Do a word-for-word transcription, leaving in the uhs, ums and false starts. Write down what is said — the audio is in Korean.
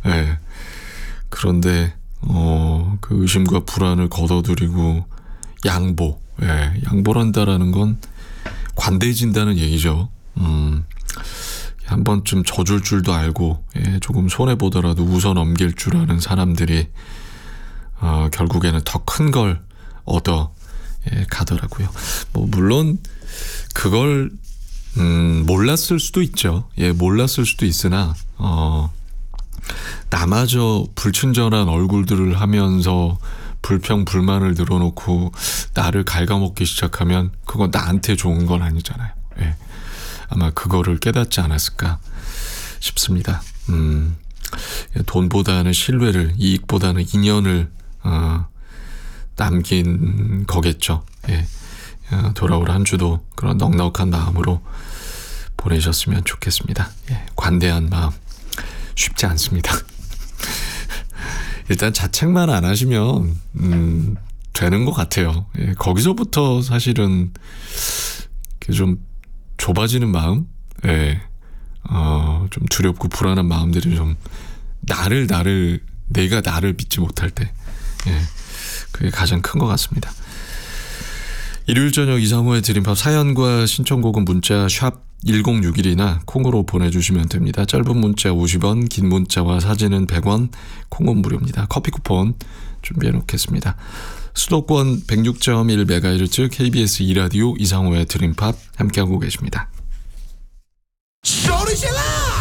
예. 그런데 어, 그 의심과 불안을 걷어들이고 양보, 예. 양보를 한다라는 건 관대해진다는 얘기죠. 음, 한 번쯤 져줄 줄도 알고, 예. 조금 손해보더라도 웃어 넘길 줄 아는 사람들이 어, 결국에는 더 큰 걸 얻어 예, 가더라고요. 뭐 물론 그걸 음, 몰랐을 수도 있죠. 예, 몰랐을 수도 있으나 어, 나마저 불친절한 얼굴들을 하면서 불평 불만을 늘어놓고 나를 갉아먹기 시작하면 그건 나한테 좋은 건 아니잖아요. 예, 아마 그거를 깨닫지 않았을까 싶습니다. 음, 돈보다는 신뢰를, 이익보다는 인연을 어, 남긴 거겠죠. 예. 돌아올 한 주도 그런 넉넉한 마음으로 보내셨으면 좋겠습니다. 예. 관대한 마음 쉽지 않습니다. 일단 자책만 안 하시면 음, 되는 것 같아요. 예. 거기서부터 사실은 좀 좁아지는 마음, 예. 어, 좀 두렵고 불안한 마음들이 좀 나를 나를 내가 나를 믿지 못할 때, 예. 그게 가장 큰 것 같습니다. 일요일 저녁 이상호의 드림팝 사연과 신청곡은 문자 샵 일공육일이나 콩으로 보내주시면 됩니다. 짧은 문자 오십 원, 긴 문자와 사진은 백 원, 콩은 무료입니다. 커피 쿠폰 준비해 놓겠습니다. 수도권 백육 점 일 메가헤르츠 케이비에스 이 라디오 이상호의 드림팝 함께하고 계십니다. 소리 질러!